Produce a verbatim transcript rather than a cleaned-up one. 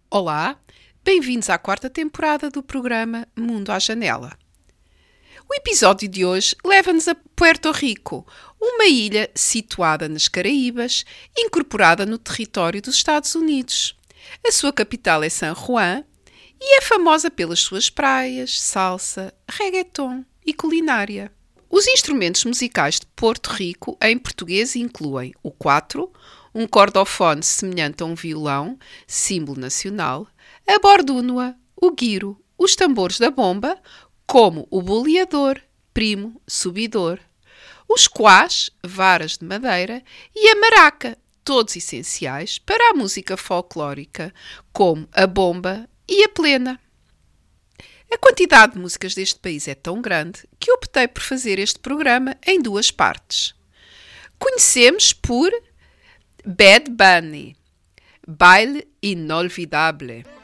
Olá, bem-vindos à quarta temporada do programa Mundo à Janela. O episódio de hoje leva-nos a Puerto Rico, uma ilha situada nas Caraíbas, incorporada no território dos Estados Unidos. A sua capital é San Juan e é famosa pelas suas praias, salsa, reggaeton e culinária. Os instrumentos musicais de Porto Rico em português incluem o quatro, um cordofone semelhante a um violão, símbolo nacional, a bordúnua, o guiro, os tambores da bomba, como o boleador, primo, subidor, os quás, varas de madeira, e a maraca, todos essenciais para a música folclórica, como a bomba e a plena. A quantidade de músicas deste país é tão grande que optei por fazer este programa em duas partes. Conhecemos por Bad Bunny, Baile Inolvidable.